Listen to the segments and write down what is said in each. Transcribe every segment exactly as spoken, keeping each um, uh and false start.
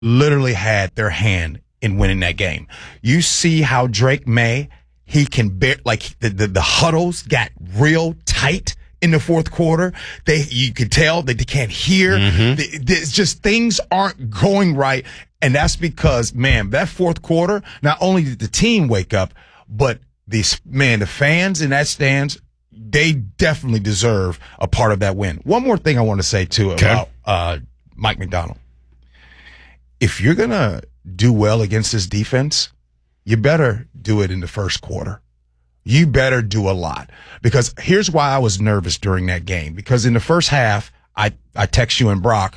literally had their hand in winning that game. You see how Drake May, he can bear, like the, the, the huddles got real tight in the fourth quarter. They, you could tell that they can't hear. Mm-hmm. It's just things aren't going right. And that's because, man, that fourth quarter, not only did the team wake up, but these, man, the fans in that stands, they definitely deserve a part of that win. One more thing I want to say too okay. about, uh, Mike Macdonald. If you're going to do well against this defense, you better do it in the first quarter. You better do a lot, because here's why I was nervous during that game. Because in the first half, I, I text you and Brock,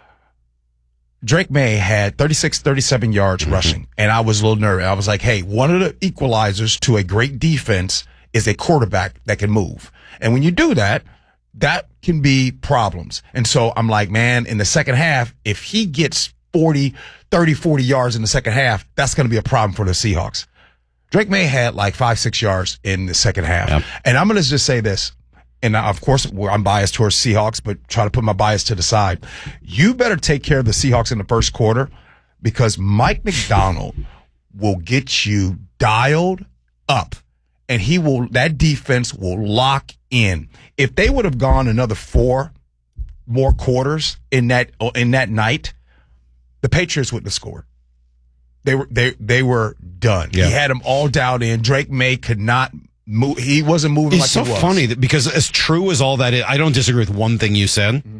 Drake May had thirty-six, thirty-seven yards mm-hmm. rushing, and I was a little nervous. I was like, hey, one of the equalizers to a great defense is a quarterback that can move. And when you do that, that can be problems. And so I'm like, man, in the second half, if he gets forty, thirty, forty yards in the second half, that's going to be a problem for the Seahawks. Drake May had like five, six yards in the second half. Yep. And I'm going to just say this, and of course I'm biased towards Seahawks, but try to put my bias to the side. You better take care of the Seahawks in the first quarter, because Mike Macdonald will get you dialed up, and he will, that defense will lock in. If they would have gone another four more quarters in that, in that night, the Patriots wouldn't have scored. They were they they were done. Yeah. He had them all dialed in. Drake May could not move. He wasn't moving it's like so he was. It's so funny that, because as true as all that is, I don't disagree with one thing you said. Mm-hmm.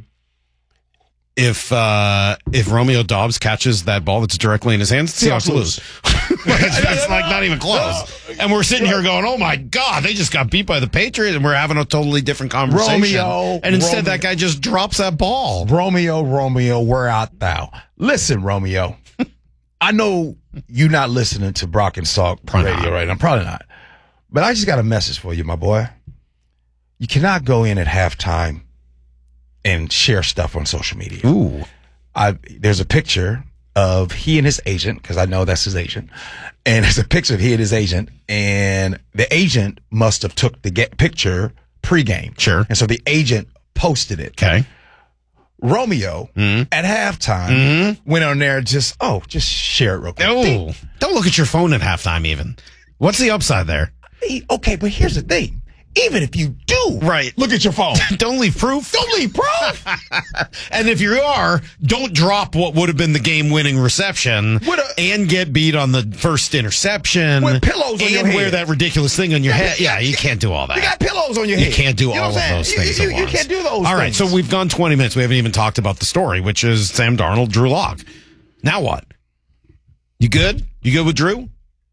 If uh, if Romeo Doubs catches that ball that's directly in his hands, Seahawks lose. it's, it's like not even close. And we're sitting here going, "Oh my God, they just got beat by the Patriots," and we're having a totally different conversation. Romeo, and instead, Romeo, that guy just drops that ball. Romeo, Romeo, where art thou? Listen, Romeo. I know you're not listening to Brock and Salk probably radio not. right now. I'm probably not. But I just got a message for you, my boy. You cannot go in at halftime and share stuff on social media. Ooh. I, there's a picture of he and his agent, because I know that's his agent. And there's a picture of he and his agent. And the agent must have took the get picture pregame. Sure. And so the agent posted it. Okay. Romeo mm-hmm. at halftime mm-hmm. went on there and just, oh, just share it real quick. No, don't look at your phone at halftime even. What's the upside there? Okay, but here's the thing. Even if you do right. look at your phone. Don't leave proof. Don't leave proof. And if you are, don't drop what would have been the game-winning reception a, and get beat on the first interception. With pillows on your head. And wear that ridiculous thing on your yeah, head. Yeah, you can't do all that. You got pillows on your head. You can't do you know all of those things you, at you, once. You can't do those All things. right, so we've gone twenty minutes. We haven't even talked about the story, which is Sam Darnold, Drew Lock. Now what? You good? You good with Drew?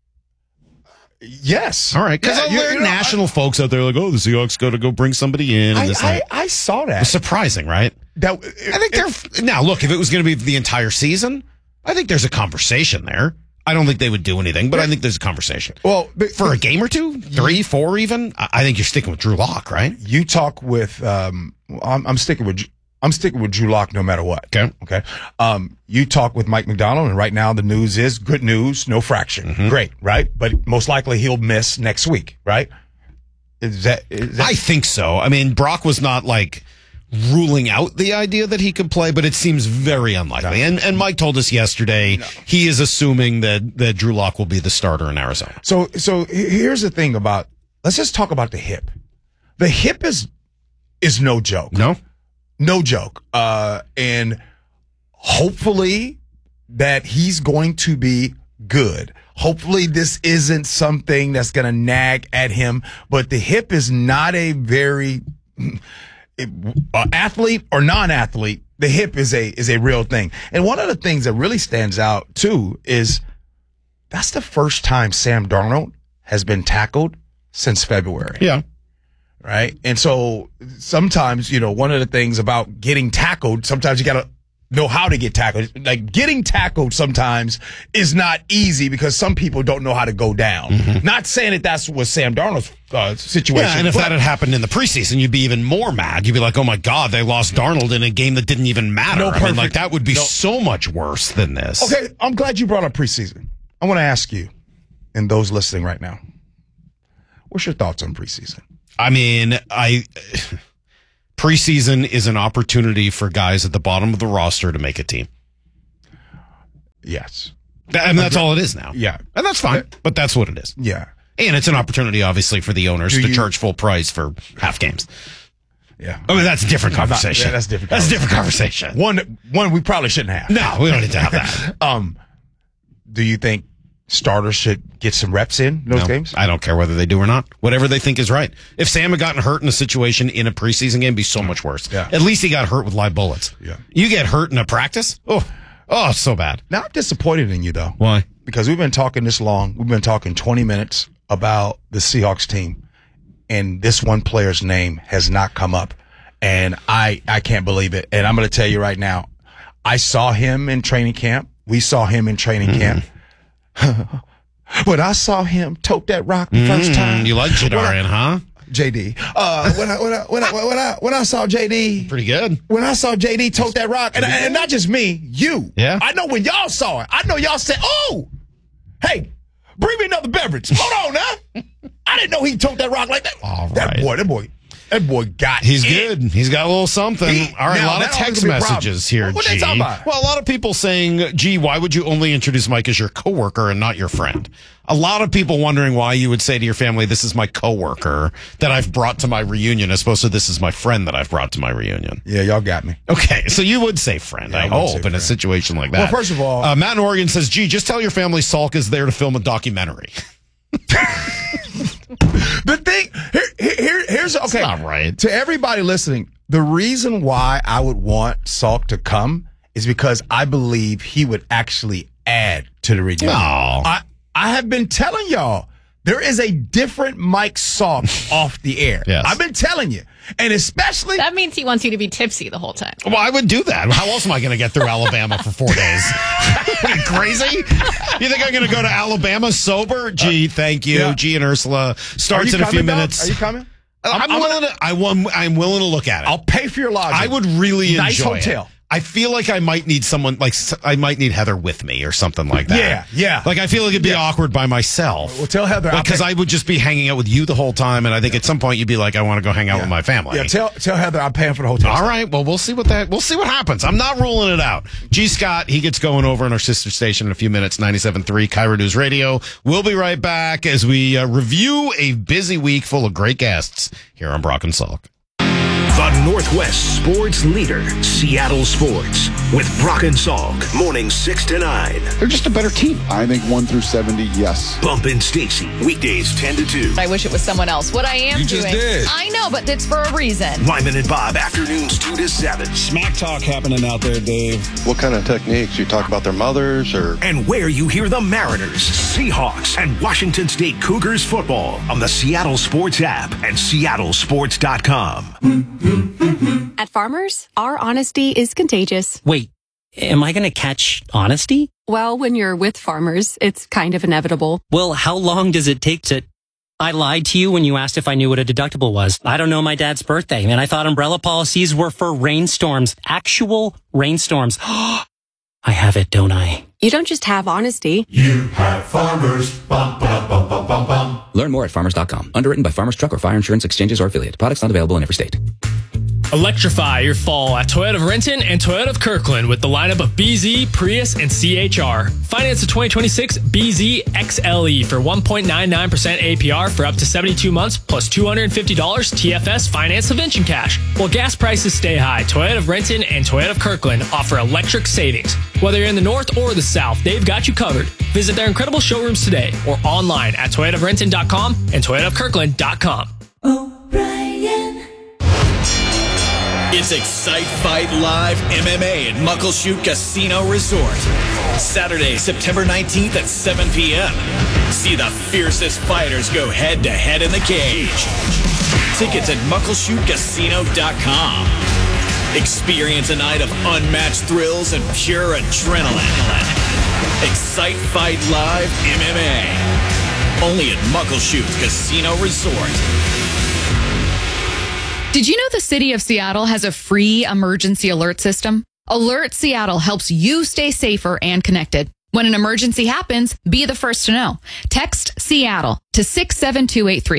Yes. All right. Because yeah, there are national I, folks out there like, oh, the Seahawks got to go bring somebody in. And I, this I, I saw that. It's surprising, right? That it, I think they're now. Look, if it was going to be the entire season, I think there's a conversation there. I don't think they would do anything, but I think there's a conversation. Well, but, for a game or two, three, four, even. I think you're sticking with Drew Lock, right? You talk with. Um, I'm, I'm sticking with. I'm sticking with Drew Lock no matter what. Okay. Okay. Um, you talk with Mike Macdonald, and right now the news is good news, no fraction. Mm-hmm. Great, right? But most likely he'll miss next week, right? Is that, is that? I think so. I mean, Brock was not like ruling out the idea that he could play, but it seems very unlikely. No. And and Mike told us yesterday no. he is assuming that that Drew Lock will be the starter in Arizona. So so here's the thing about. Let's just talk about the hip. The hip is is no joke. No. No joke. Uh, and hopefully that he's going to be good. Hopefully this isn't something that's going to nag at him, but the hip is not a very uh, athlete or non-athlete. The hip is a, is a real thing. And one of the things that really stands out too is that's the first time Sam Darnold has been tackled since February. Yeah. Right. And so sometimes, you know, one of the things about getting tackled, sometimes you got to know how to get tackled. Like getting tackled sometimes is not easy because some people don't know how to go down. Mm-hmm. Not saying that that's what Sam Darnold's uh, situation. Yeah, and if that had happened in the preseason, you'd be even more mad. You'd be like, oh my God, they lost Darnold in a game that didn't even matter. No, I mean, like that would be no. so much worse than this. Okay. I'm glad you brought up preseason. I want to ask you and those listening right now, what's your thoughts on preseason? I mean, I preseason is an opportunity for guys at the bottom of the roster to make a team. Yes. And that's all it is now. Yeah. And that's fine, but that's what it is. Yeah. And it's an opportunity, obviously, for the owners Do to you- charge full price for half games. Yeah. I mean, that's a different conversation. Yeah, that's a different That's a different conversation. One, one we probably shouldn't have. No, we don't need to have that. Um, do you think starters should get some reps in those No, games? I don't care whether they do or not. Whatever they think is right. If Sam had gotten hurt in a situation in a preseason game, it'd be so much worse. Yeah. At least he got hurt with live bullets. Yeah. You get hurt in a practice? Oh, oh, it's so bad. Now I'm disappointed in you though. Why? Because we've been talking this long. We've been talking twenty minutes about the Seahawks team, and this one player's name has not come up. And I, I can't believe it. And I'm going to tell you right now, I saw him in training camp. We saw him in training Mm-hmm. camp. But I saw him tote that rock the first time. Mm, you like Jadarian, huh? J D. Uh, when I, when I, when I, when I, when I saw J D, Pretty good. when I saw J D tote that rock, and, and not just me, you. Yeah. I know when y'all saw it. I know y'all said, "Oh, hey, bring me another beverage." Hold on now. I didn't know he tote that rock like that. All That right. boy, that boy, that boy got He's it. good. He's got a little something. He- All right, now, a lot of that'll text always be a problem. messages here, What they G. talking about? Well, a lot of people saying, gee, why would you only introduce Mike as your coworker and not your friend? A lot of people wondering why you would say to your family, this is my coworker that I've brought to my reunion, as opposed to this is my friend that I've brought to my reunion. Yeah, y'all got me. Okay, so you would say friend, Yeah, I I would hope, say in a friend. situation like that. Well, first of all- uh, Matt in Oregon says, gee, just tell your family Salk is there to film a documentary. The thing here, here, here- here's okay. not right. To everybody listening, the reason why I would want Salk to come is because I believe he would actually add to the reunion. No. I I have been telling y'all there is a different Mike Salk off the air. Yes. I've been telling you, and especially That means he wants you to be tipsy the whole time. Well, I would do that. How else am I going to get through Alabama for four days? Are you crazy? You think I'm going to go to Alabama sober? Gee, thank you. yeah. G and Ursula Are starts you in a few coming, dog? minutes. Are you coming? I'm, I'm- I'm willing to. I want, I'm willing to look at it. I'll pay for your lodging. I would really nice enjoy hotel. it. I feel like I might need someone like s- I might need Heather with me or something like that. Yeah, yeah. Like I feel like it'd be awkward by myself. Well, tell Heather I'll because pay- I would just be hanging out with you the whole time, and I think at some point you'd be like, I want to go hang out with my family. Yeah, tell tell Heather I'm paying for the hotel. All right. Well, we'll see what that. We'll see what happens. I'm not ruling it out. G. Scott, he gets going over in our sister station in a few minutes. ninety-seven point three Cairo News Radio. We'll be right back as we uh, review a busy week full of great guests here on Brock and Salk. The Northwest sports leader, Seattle Sports, with Brock and Salk, mornings six to nine. They're just a better team. I think one through seventy, yes. Bump and Stacy, weekdays ten to two. I wish it was someone else. What I am You just doing. did. I know, but it's for a reason. Lyman and Bob, afternoons two to seven. Smack talk happening out there, Dave. What kind of techniques? You talk about their mothers or? And where you hear the Mariners, Seahawks, and Washington State Cougars football on the Seattle Sports app and seattle sports dot com. At Farmers, our honesty is contagious. Wait, am I going to catch honesty? Well, when you're with Farmers, it's kind of inevitable. Well, how long does it take to... I lied to you when you asked if I knew what a deductible was. I don't know my dad's birthday, and I thought umbrella policies were for rainstorms. Actual rainstorms. I have it, don't I? You don't just have honesty. You have Farmers. Bum, bum, bum, bum, bum, bum. Learn more at farmers dot com. Underwritten by Farmers Truck or Fire Insurance Exchanges or Affiliate. Products not available in every state. Electrify your fall at Toyota of Renton and Toyota of Kirkland with the lineup of B Z, Prius, and C H R. Finance the twenty twenty-six B Z X L E for one point nine nine percent A P R for up to seventy-two months plus two hundred fifty dollars T F S finance subvention cash. While gas prices stay high, Toyota of Renton and Toyota of Kirkland offer electric savings. Whether you're in the north or the south, they've got you covered. Visit their incredible showrooms today or online at toyota of renton dot com and toyota of kirkland dot com. It's Excite Fight Live M M A at Muckleshoot Casino Resort. Saturday, September nineteenth at seven p.m. See the fiercest fighters go head-to-head in the cage. Tickets at muckleshoot casino dot com. Experience a night of unmatched thrills and pure adrenaline. Excite Fight Live M M A. Only at Muckleshoot Casino Resort. Did you know the city of Seattle has a free emergency alert system? Alert Seattle helps you stay safer and connected. When an emergency happens, be the first to know. Text Seattle to six seven two eight three.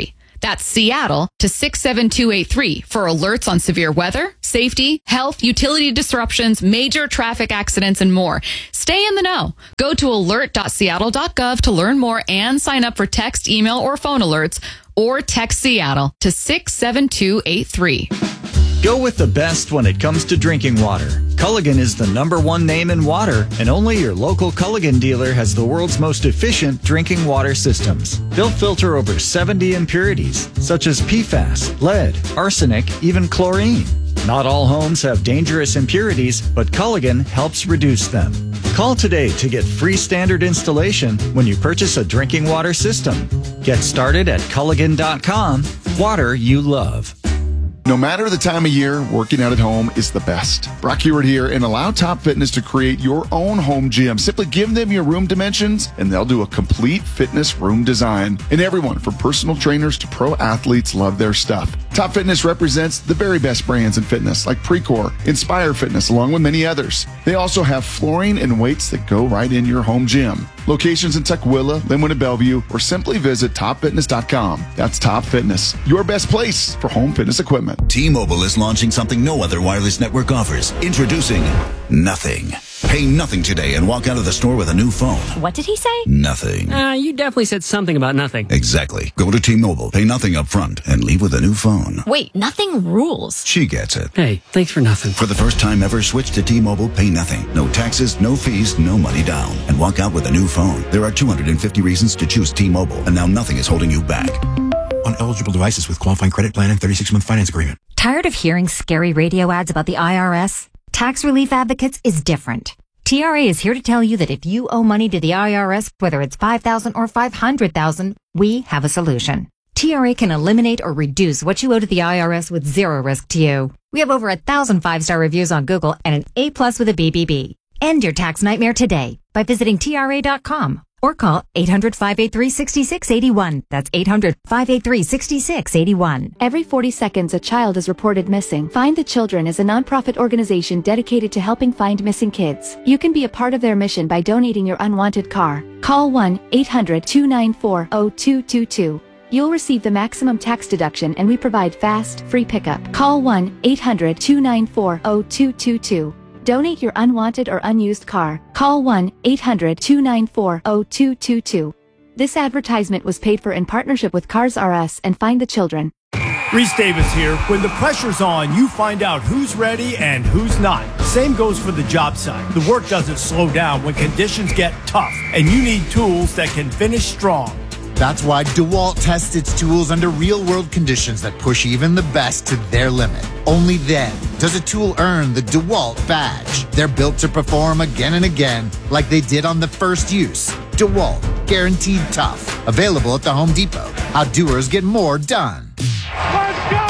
That's Seattle to six seven two eight three for alerts on severe weather, safety, health, utility disruptions, major traffic accidents, and more. Stay in the know. Go to alert dot seattle dot gov to learn more and sign up for text, email, or phone alerts, or text Seattle to six seven two eight three. Go with the best when it comes to drinking water. Culligan is the number one name in water, and only your local Culligan dealer has the world's most efficient drinking water systems. They'll filter over seventy impurities, such as P FAS, lead, arsenic, even chlorine. Not all homes have dangerous impurities, but Culligan helps reduce them. Call today to get free standard installation when you purchase a drinking water system. Get started at Culligan dot com. Water you love. No matter the time of year, working out at home is the best. Brock Heward here, and allow Top Fitness to create your own home gym. Simply give them your room dimensions, and they'll do a complete fitness room design. And everyone, from personal trainers to pro athletes, love their stuff. Top Fitness represents the very best brands in fitness, like Precor, Inspire Fitness, along with many others. They also have flooring and weights that go right in your home gym. Locations in Tukwila, Linwood, and Bellevue, or simply visit top fitness dot com. That's Top Fitness, your best place for home fitness equipment. T-Mobile is launching something no other wireless network offers. Introducing Nothing. Pay nothing today and walk out of the store with a new phone. What did he say? Nothing. Uh, you definitely said something about nothing. Exactly. Go to T-Mobile, pay nothing up front, and leave with a new phone. Wait, nothing rules. She gets it. Hey, thanks for nothing. For the first time ever, switch to T-Mobile, pay nothing. No taxes, no fees, no money down. And walk out with a new phone. There are two hundred fifty reasons to choose T-Mobile, and now nothing is holding you back. On eligible devices with qualifying credit plan and thirty-six month finance agreement. Tired of hearing scary radio ads about the I R S? Tax Relief Advocates is different. T R A is here to tell you that if you owe money to the I R S, whether it's five thousand dollars or five hundred thousand dollars, we have a solution. T R A can eliminate or reduce what you owe to the I R S with zero risk to you. We have over a thousand five-star reviews on Google and an A plus with a B B B. End your tax nightmare today by visiting T R A dot com or call eight hundred, five eight three, six six eight one. That's eight hundred, five eight three, six six eight one. Every forty seconds, a child is reported missing. Find the Children is a nonprofit organization dedicated to helping find missing kids. You can be a part of their mission by donating your unwanted car. Call one eight hundred, two nine four, zero two two two. You'll receive the maximum tax deduction, and we provide fast, free pickup. Call one eight hundred, two nine four, zero two two two. Donate your unwanted or unused car. Call one eight hundred, two nine four, zero two two two. This advertisement was paid for in partnership with Cars R Us and Find the Children. Reese Davis here. When the pressure's on, you find out who's ready and who's not. Same goes for the job site. The work doesn't slow down when conditions get tough, and you need tools that can finish strong. That's why DeWalt tests its tools under real-world conditions that push even the best to their limit. Only then does a tool earn the DeWalt badge. They're built to perform again and again, like they did on the first use. DeWalt, guaranteed tough. Available at the Home Depot. How doers get more done. Let's go!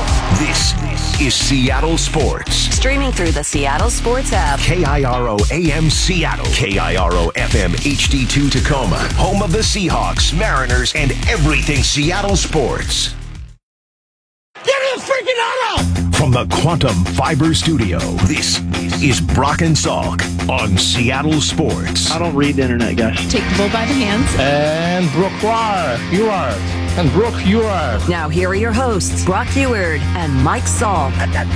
This is Seattle Sports. Streaming through the Seattle Sports app. K I R O A M Seattle. K I R O F M H D two Tacoma. Home of the Seahawks, Mariners, and everything Seattle sports. Get his freaking auto! From the Quantum Fiber Studio, this is Brock and Salk on Seattle Sports. I don't read the internet, guys. Take the bull by the hands. And Brooke, you are. And Brooke, you are. Now here are your hosts, Brock Heward and Mike Salk.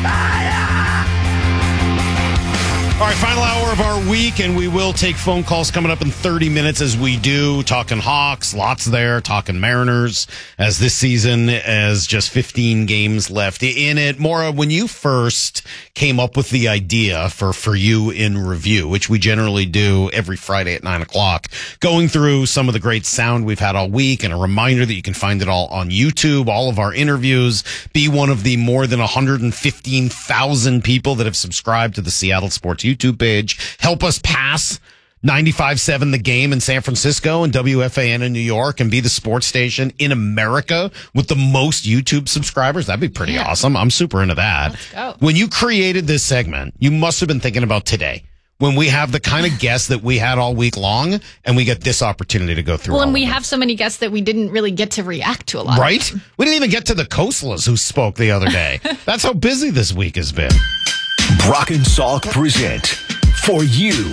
All right, final hour of our week, and we will take phone calls coming up in thirty minutes as we do. Talking Hawks, lots there. Talking Mariners, as this season has just fifteen games left in it. Maura, when you first came up with the idea for For You in Review, which we generally do every Friday at nine o'clock, going through some of the great sound we've had all week, and a reminder that you can find it all on YouTube, all of our interviews, be one of the more than one hundred fifteen thousand people that have subscribed to the Seattle Sports YouTube page. Help us pass ninety-five point seven The Game in San Francisco and W F A N in New York and be the sports station in America with the most YouTube subscribers. That'd be pretty yeah. awesome. I'm super into that. Let's go. When you created this segment, you must have been thinking about today, when we have the kind of guests that we had all week long and we get this opportunity to go through. Well, and all we of have so many guests that we didn't really get to react to a lot. Right? We didn't even get to the Coastlas who spoke the other day. That's how busy this week has been. Brock and Salk present For You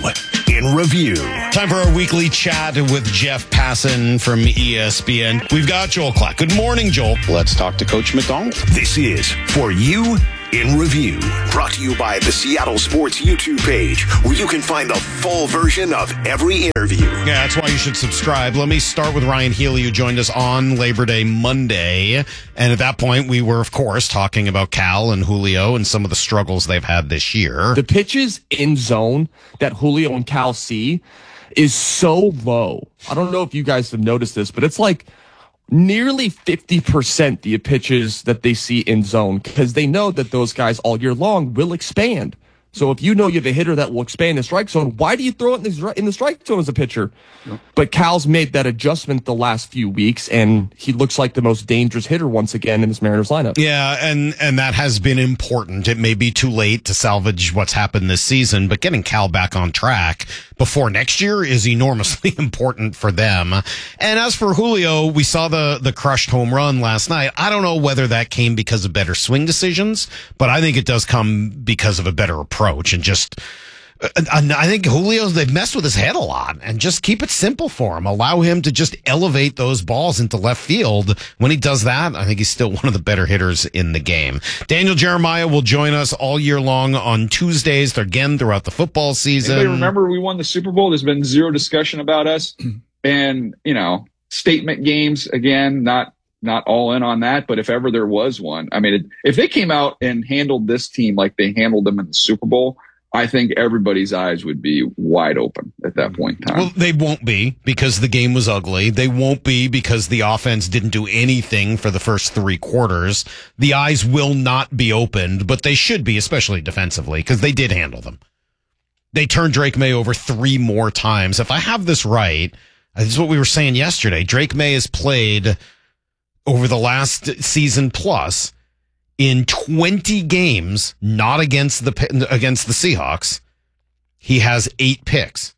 in Review. Time for our weekly chat with Jeff Passan from E S P N. We've got Joel Klatt. Good morning, Joel. Let's talk to Coach McDonald. This is For You in Review, brought to you by the Seattle Sports YouTube page, where you can find the full version of every interview. Yeah, that's why you should subscribe. Let me start with Ryan Healy, who joined us on Labor Day Monday. And at that point, we were, of course, talking about Cal and Julio and some of the struggles they've had this year. The pitches in zone that Julio and Cal see is so low. I don't know if you guys have noticed this, but it's like nearly fifty percent the pitches that they see in zone, because they know that those guys all year long will expand. So if you know you have a hitter that will expand the strike zone, why do you throw it in the, in the strike zone as a pitcher? Yep. But Cal's made that adjustment the last few weeks, and he looks like the most dangerous hitter once again in this Mariners lineup. Yeah, and, and that has been important. It may be too late to salvage what's happened this season, but getting Cal back on track before next year is enormously important for them. And as for Julio, we saw the, the crushed home run last night. I don't know whether that came because of better swing decisions, but I think it does come because of a better approach and just, I think Julio's, they've messed with his head a lot, and just keep it simple for him. Allow him to just elevate those balls into left field. When he does that, I think he's still one of the better hitters in the game. Daniel Jeremiah will join us all year long on Tuesdays, again throughout the football season. Anybody remember we won the Super Bowl? There's been zero discussion about us. And, you know, statement games, again, not not all in on that, but if ever there was one, I mean, if they came out and handled this team like they handled them in the Super Bowl, I think everybody's eyes would be wide open at that point in time. Well, they won't be because the game was ugly. They won't be because the offense didn't do anything for the first three quarters. The eyes will not be opened, but they should be, especially defensively, because they did handle them. They turned Drake May over three more times. If I have this right, this is what we were saying yesterday. Drake May has played over the last season plus in twenty games, not against the against the Seahawks. He has eight picks.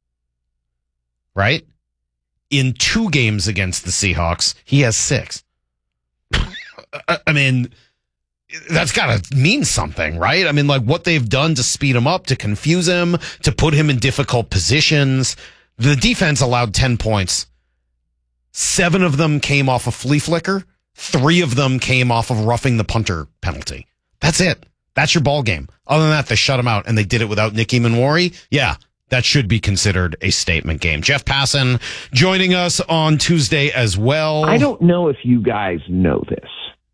Right? In two games against the Seahawks, he has six. I mean, that's got to mean something, right? I mean, like what they've done to speed him up, to confuse him, to put him in difficult positions. The defense allowed ten points. Seven of them came off a flea flicker. Three of them came off of roughing the punter penalty. That's it. That's your ball game. Other than that, they shut him out, and they did it without Nicky Manwari. Yeah, that should be considered a statement game. Jeff Passan joining us on Tuesday as well. I don't know if you guys know this,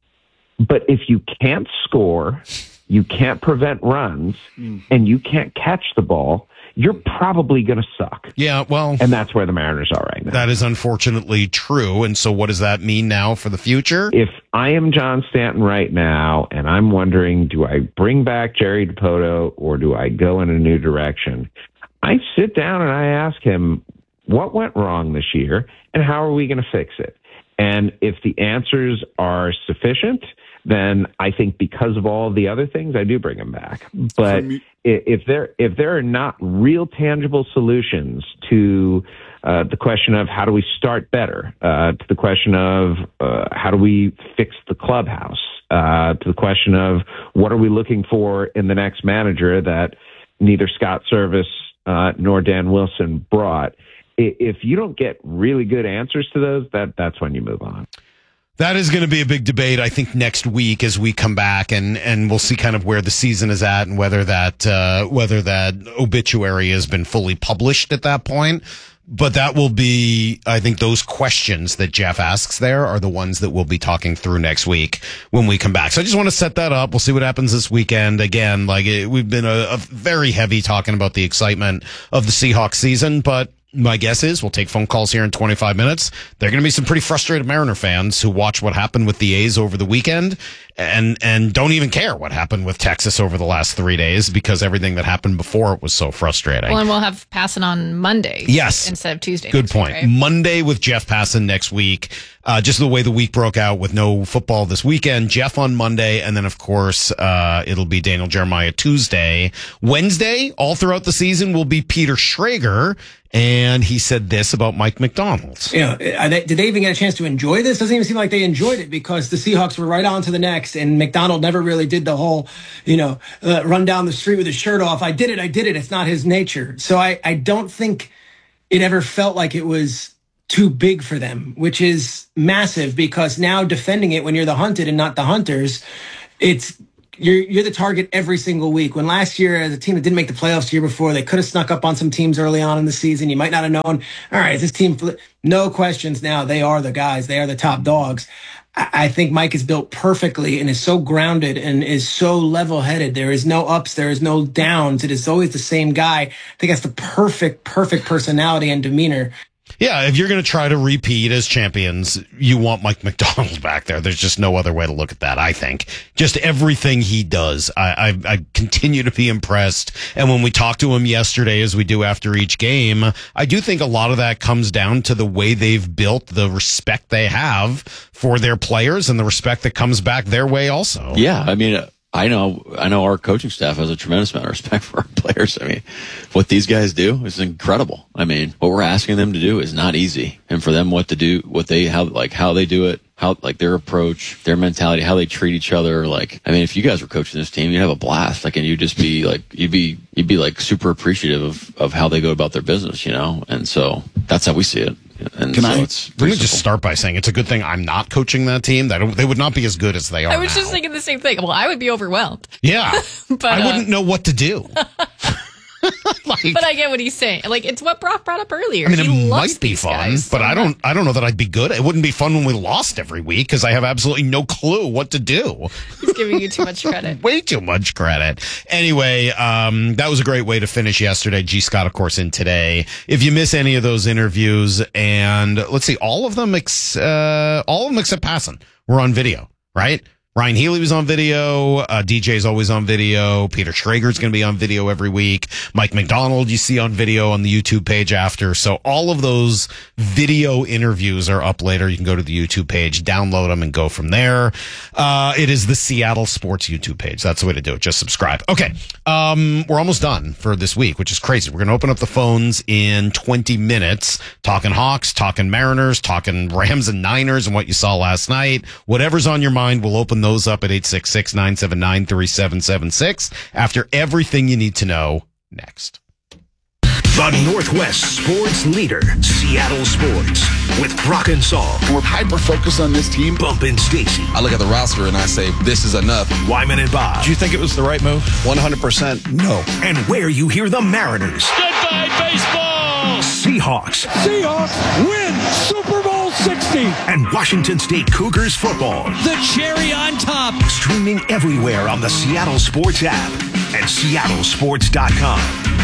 but if you can't score, you can't prevent runs, mm. and you can't catch the ball, you're probably going to suck. Yeah, well. And that's where the Mariners are right now. That is unfortunately true. And so what does that mean now for the future? If I am John Stanton right now, and I'm wondering, do I bring back Jerry Dipoto or do I go in a new direction? I sit down and I ask him, what went wrong this year and how are we going to fix it? And if the answers are sufficient, then I think because of all the other things, I do bring him back. But if there if there are not real tangible solutions to uh, the question of how do we start better, uh, to the question of uh, how do we fix the clubhouse, uh, to the question of what are we looking for in the next manager that neither Scott Service uh, nor Dan Wilson brought, if you don't get really good answers to those, that that's when you move on. That is going to be a big debate, I think, next week as we come back, and, and we'll see kind of where the season is at and whether that uh, whether that obituary has been fully published at that point. But that will be, I think, those questions that Jeff asks there are the ones that we'll be talking through next week when we come back. So I just want to set that up. We'll see what happens this weekend. Again, like it, we've been a, a very heavy talking about the excitement of the Seahawks season, but my guess is we'll take phone calls here in twenty-five minutes. There are going to be some pretty frustrated Mariner fans who watch what happened with the A's over the weekend and and don't even care what happened with Texas over the last three days because everything that happened before it was so frustrating. Well, and we'll have Passan on Monday. Yes. Instead of Tuesday. Good point. Week, right? Monday with Jeff Passan next week. Uh, just the way the week broke out with no football this weekend. Jeff on Monday, and then, of course, uh, it'll be Daniel Jeremiah Tuesday. Wednesday, all throughout the season, will be Peter Schrager, and he said this about Mike Macdonald. You know, are they, did they even get a chance to enjoy this? Doesn't even seem like they enjoyed it because the Seahawks were right on to the next, and Macdonald never really did the whole, you know, uh, run down the street with his shirt off. I did it, I did it. It's not his nature. So I, I don't think it ever felt like it was too big for them, which is massive because now defending it when you're the hunted and not the hunters, it's you're you're the target every single week. When last year, as a team that didn't make the playoffs the year before, they could have snuck up on some teams early on in the season. You might not have known, all right, this team, no questions now, they are the guys, they are the top dogs. I think Mike is built perfectly and is so grounded and is so level-headed. There is no ups, there is no downs. It is always the same guy. I think that's the perfect, perfect personality and demeanor. Yeah, if you're going to try to repeat as champions, you want Mike Macdonald back there. There's just no other way to look at that, I think. Just everything he does, I, I, I continue to be impressed. And when we talked to him yesterday, as we do after each game, I do think a lot of that comes down to the way they've built the respect they have for their players and the respect that comes back their way also. Yeah, I mean, I know, I know our coaching staff has a tremendous amount of respect for our players. I mean, what these guys do is incredible. I mean, what we're asking them to do is not easy. And for them, what to do, what they, how, like, how they do it, how, like, their approach, their mentality, how they treat each other. Like, I mean, if you guys were coaching this team, you'd have a blast. Like, and you'd just be like, you'd be, you'd be like super appreciative of, of how they go about their business, you know? And so that's how we see it. And Can so I, it's let me just start by saying it's a good thing I'm not coaching that team. That they would not be as good as they are I was now. just thinking the same thing. Well, I would be overwhelmed. Yeah. but, I uh, wouldn't know what to do. like, but I get what he's saying. Like, it's what Brock brought up earlier. I mean, he it loves might be these fun, guys but so I don't. much. I don't know that I'd be good. It wouldn't be fun when we lost every week because I have absolutely no clue what to do. He's giving you too much credit. Way too much credit. Anyway, um, that was a great way to finish yesterday. G. Scott, of course, in today. If you miss any of those interviews, and let's see, all of them, ex- uh, all of them except Passon were on video, right? Ryan Healy was on video. Uh, D J's always on video. Peter Schrager's going to be on video every week. Mike Macdonald you see on video on the YouTube page after. So all of those video interviews are up later. You can go to the YouTube page, download them, and go from there. Uh, it is the Seattle Sports YouTube page. That's the way to do it. Just subscribe. Okay. Um, we're almost done for this week, which is crazy. We're going to open up the phones in twenty minutes, talking Hawks, talking Mariners, talking Rams and Niners and what you saw last night. Whatever's on your mind, we'll open those up at eight six six, nine seven nine, three seven seven six after everything you need to know next. The Northwest sports leader, Seattle Sports, with Brock and Saul. We're hyper-focused on this team. Bump and Stacy. I look at the roster and I say, this is enough. Wyman and Bob. Do you think it was the right move? one hundred percent no. And where you hear the Mariners. Goodbye, baseball! Seahawks. Seahawks win Super Bowl sixty. And Washington State Cougars football. The cherry on top. Streaming everywhere on the Seattle Sports app and Seattle Sports dot com.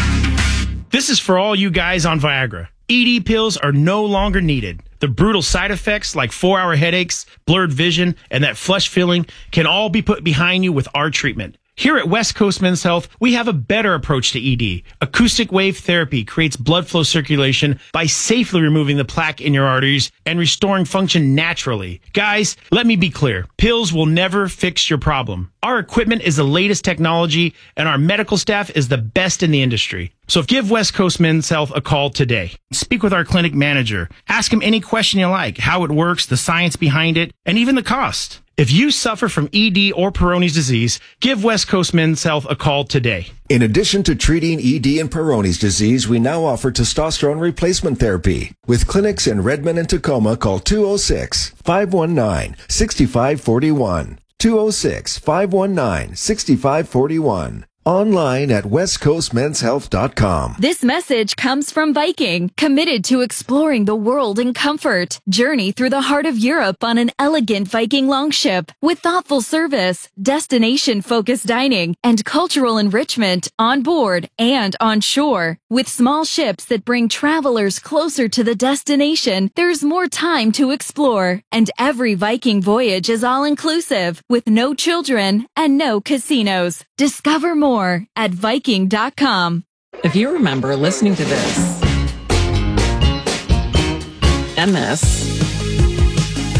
This is for all you guys on Viagra. E D pills are no longer needed. The brutal side effects like four-hour headaches, blurred vision, and that flush feeling can all be put behind you with our treatment. Here at West Coast Men's Health, we have a better approach to E D. Acoustic wave therapy creates blood flow circulation by safely removing the plaque in your arteries and restoring function naturally. Guys, let me be clear. Pills will never fix your problem. Our equipment is the latest technology, and our medical staff is the best in the industry. So give West Coast Men's Health a call today. Speak with our clinic manager. Ask him any question you like, how it works, the science behind it, and even the cost. If you suffer from E D or Peyronie's disease, give West Coast Men's Health a call today. In addition to treating E D and Peyronie's disease, we now offer testosterone replacement therapy. With clinics in Redmond and Tacoma, call two oh six, five one nine, six five four one. two oh six, five one nine, six five four one. Online at west coast men's health dot com. This message comes from Viking, committed to exploring the world in comfort. Journey through the heart of Europe on an elegant Viking longship with thoughtful service, destination-focused dining, and cultural enrichment on board and on shore. With small ships that bring travelers closer to the destination, there's more time to explore. And every Viking voyage is all-inclusive, with no children and no casinos. Discover more at Viking dot com. If you remember listening to this and this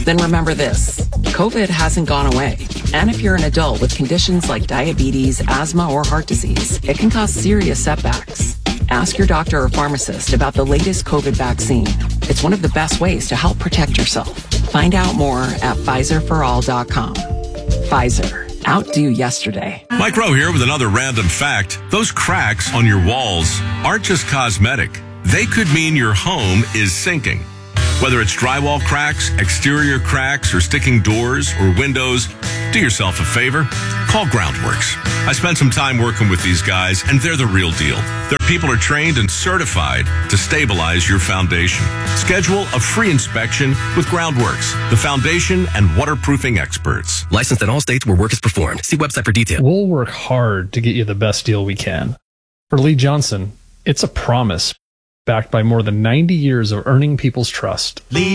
Then remember this, COVID hasn't gone away. And if you're an adult with conditions like diabetes, asthma, or heart disease, it can cause serious setbacks. Ask your doctor or pharmacist about the latest COVID vaccine. It's one of the best ways to help protect yourself. Find out more at Pfizer for all dot com. Pfizer. Outdo yesterday. Mike Rowe here with another random fact. Those cracks on your walls aren't just cosmetic. They could mean your home is sinking. Whether it's drywall cracks, exterior cracks, or sticking doors or windows, do yourself a favor. Call Groundworks. I spent some time working with these guys, and they're the real deal. Their people are trained and certified to stabilize your foundation. Schedule a free inspection with Groundworks, the foundation and waterproofing experts. Licensed in all states where work is performed. See website for details. We'll work hard to get you the best deal we can. For Lee Johnson, it's a promise backed by more than ninety years of earning people's trust. Lee